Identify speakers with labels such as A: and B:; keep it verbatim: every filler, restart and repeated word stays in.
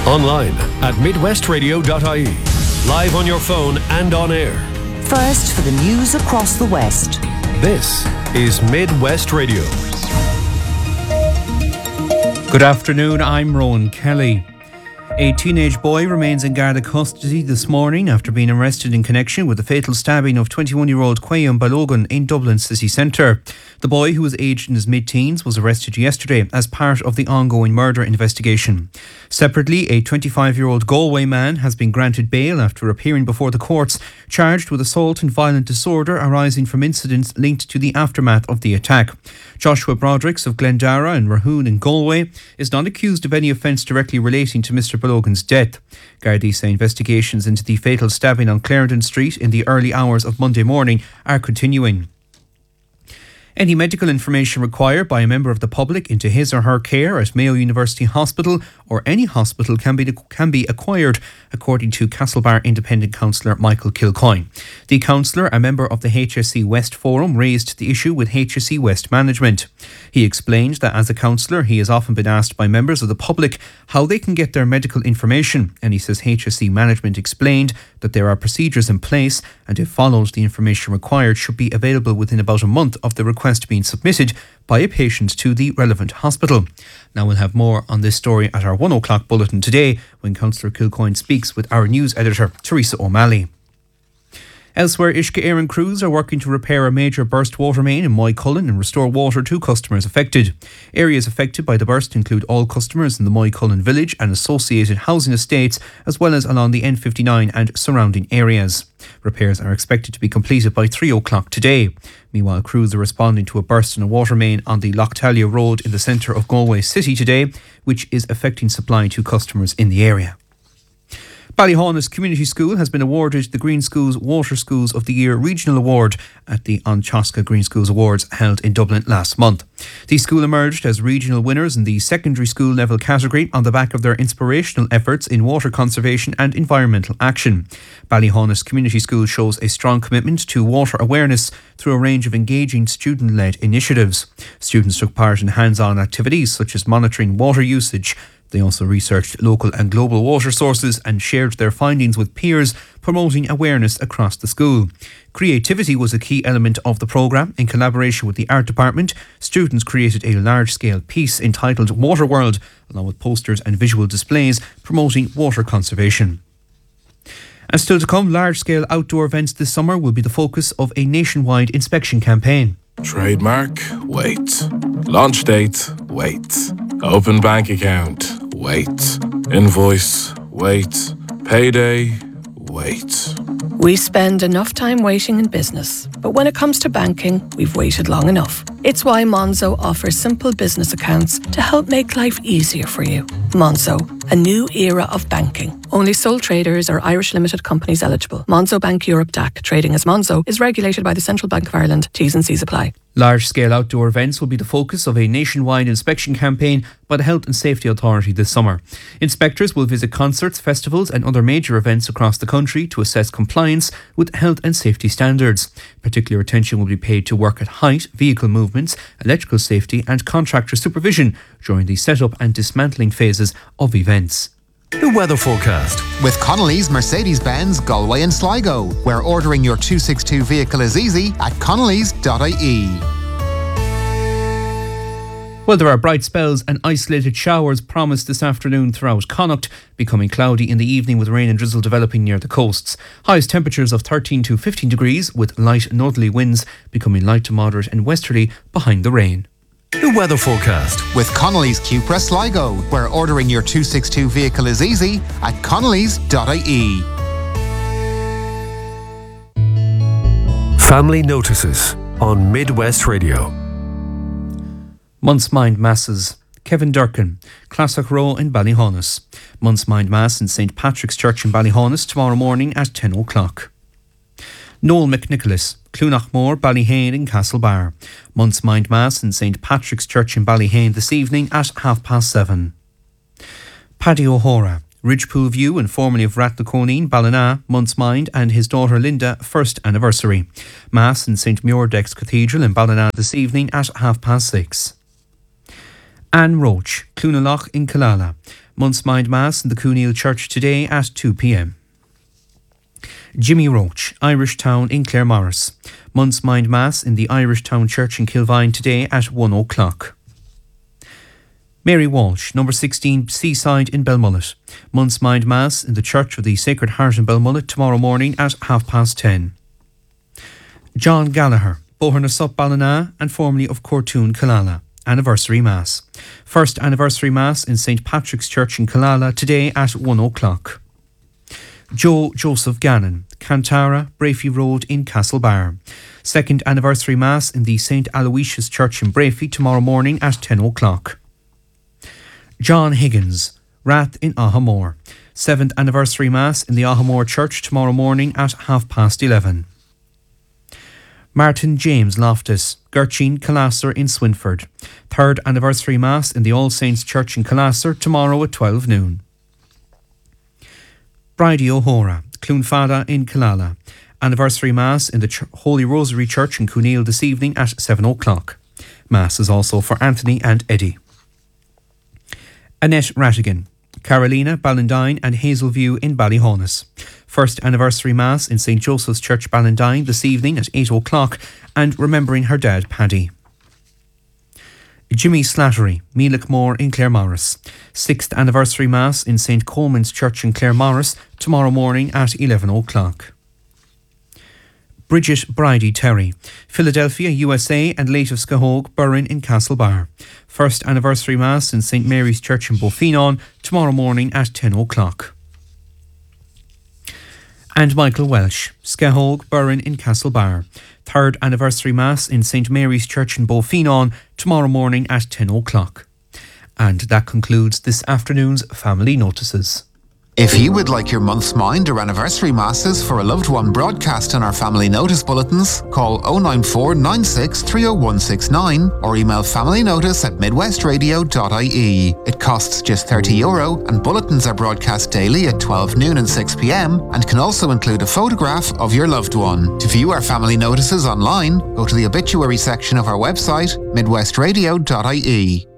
A: Online at midwest radio dot I E. Live on your phone and on air.
B: First for the news across the West.
A: This is Midwest Radio.
C: Good afternoon, I'm Rowan Kelly. A teenage boy remains in Garda custody this morning after being arrested in connection with the fatal stabbing of twenty-one-year-old Quayan Balogun in Dublin city centre. The boy, who was aged in his mid-teens, was arrested yesterday as part of the ongoing murder investigation. Separately, a twenty-five-year-old Galway man has been granted bail after appearing before the courts, charged with assault and violent disorder arising from incidents linked to the aftermath of the attack. Joshua Brodricks of Glendara and Rahoon in Galway is not accused of any offence directly relating to Mr Balogun's death. Gardaí say investigations into the fatal stabbing on Clarendon Street in the early hours of Monday morning are continuing. Any medical information required by a member of the public into his or her care at Mayo University Hospital or any hospital can be can be acquired, according to Castlebar Independent Councillor Michael Kilcoyne. The councillor, a member of the H S C West Forum, raised the issue with H S C West management. He explained that as a councillor, he has often been asked by members of the public how they can get their medical information, and he says H S C management explained that there are procedures in place, and if followed, the information required should be available within about a month of the request being submitted by a patient to the relevant hospital. Now we'll have more on this story at our one o'clock bulletin today when Councillor Kilcoyne speaks with our news editor Teresa O'Malley. Elsewhere, Uisce Éireann crews are working to repair a major burst water main in Moycullen and restore water to customers affected. Areas affected by the burst include all customers in the Moycullen village and associated housing estates, as well as along the N fifty-nine and surrounding areas. Repairs are expected to be completed by three o'clock today. Meanwhile, crews are responding to a burst in a water main on the Lochtalia Road in the centre of Galway City today, which is affecting supply to customers in the area. Ballyhaunis Community School has been awarded the Green Schools Water Schools of the Year Regional Award at the An Teasca Green Schools Awards held in Dublin last month. The school emerged as regional winners in the secondary school level category on the back of their inspirational efforts in water conservation and environmental action. Ballyhaunis Community School shows a strong commitment to water awareness through a range of engaging student-led initiatives. Students took part in hands-on activities such as monitoring water usage. They also researched local and global water sources and shared their findings with peers, promoting awareness across the school. Creativity was a key element of the programme. In collaboration with the art department, students created a large-scale piece entitled Water World, along with posters and visual displays promoting water conservation. And still to come, large-scale outdoor events this summer will be the focus of a nationwide inspection campaign.
D: Trademark, wait. Launch date, wait. Open bank account, wait. Invoice, wait. Payday, wait.
E: We spend enough time waiting in business, but when it comes to banking, we've waited long enough. It's why Monzo offers simple business accounts to help make life easier for you. Monzo, a new era of banking. Only sole traders or Irish limited companies eligible. Monzo Bank Europe D A C, trading as Monzo, is regulated by the Central Bank of Ireland. T's and C's apply.
C: Large-scale outdoor events will be the focus of a nationwide inspection campaign by the Health and Safety Authority this summer. Inspectors will visit concerts, festivals and other major events across the country to assess compliance with health and safety standards. Particular attention will be paid to work at height, vehicle movements, electrical safety and contractor supervision during the setup and dismantling phases of events.
A: The weather forecast
F: with Connolly's Mercedes-Benz Galway and Sligo, where ordering your two sixty-two vehicle is easy at connellys dot I E.
C: Well, there are bright spells and isolated showers promised this afternoon throughout Connacht, becoming cloudy in the evening with rain and drizzle developing near the coasts. Highest temperatures of thirteen to fifteen degrees with light northerly winds becoming light to moderate and westerly behind the rain.
A: The weather forecast
F: with Connolly's Cupra Sligo, where ordering your two sixty-two vehicle is easy at connellys dot I E.
A: Family Notices on Midwest Radio.
C: Month's Mind Masses. Kevin Durkin, Classic Row in Ballyhaunis. Month's Mind Mass in Saint Patrick's Church in Ballyhaunis tomorrow morning at ten o'clock. Noel McNicholas, Clunachmore, Ballyhane in Castlebar. Month's Mind Mass in Saint Patrick's Church in Ballyhane this evening at half past seven. Paddy O'Hora, Ridgepool View and formerly of Rathnaconeen, Ballina, Month's Mind and his daughter Linda first anniversary. Mass in Saint Muirdex Cathedral in Ballina this evening at half past six. Anne Roach, Clunaloch in Killala. Month's Mind Mass in the Cooneil Church today at two p.m. Jimmy Roach, Irish Town in Claremorris. Month's Mind Mass in the Irish Town Church in Kilvine today at one o'clock. Mary Walsh, number sixteen, Seaside in Belmullet. Month's Mind Mass in the Church of the Sacred Heart in Belmullet tomorrow morning at half past ten. John Gallagher, Boherna Ballina and formerly of Cortoon, Killala. Anniversary Mass. First Anniversary Mass in Saint Patrick's Church in Killala today at one o'clock. Joe Joseph Gannon, Cantara, Brafey Road in Castlebar. Second Anniversary Mass in the Saint Aloysius Church in Brafey tomorrow morning at ten o'clock. John Higgins, Rath in Ahamore. Seventh Anniversary Mass in the Ahamore Church tomorrow morning at half past eleven. Martin James Loftus, Gertchine, Calasser in Swinford. Third Anniversary Mass in the All Saints Church in Calasser tomorrow at twelve noon. Bridie O'Hora, Cloonfada in Killala. Anniversary Mass in the Ch- Holy Rosary Church in Cooneil this evening at seven o'clock. Mass is also for Anthony and Eddie. Annette Rattigan, Carolina, Ballandine and Hazelview in Ballyhonus. First Anniversary Mass in Saint Joseph's Church Ballandine this evening at eight o'clock and remembering her dad Paddy. Jimmy Slattery, Mealickmore in Claremorris. Sixth Anniversary Mass in Saint Coleman's Church in Claremorris tomorrow morning at eleven o'clock. Bridget Bridie Terry, Philadelphia, U S A and late of Scahogue, Burren in Castlebar. First Anniversary Mass in Saint Mary's Church in Beaufinon tomorrow morning at ten o'clock. And Michael Welsh, Scahogue, Burren in Castlebar. Third Anniversary Mass in Saint Mary's Church in Beaufinon tomorrow morning at ten o'clock. And that concludes this afternoon's Family Notices.
F: If you would like your month's mind or anniversary masses for a loved one broadcast in our family notice bulletins, call oh nine four nine six three oh one six nine or email familynotice at midwestradio dot I E. It costs just thirty euro and bulletins are broadcast daily at twelve noon and six p.m. and can also include a photograph of your loved one. To view our family notices online, go to the obituary section of our website, midwestradio dot I E.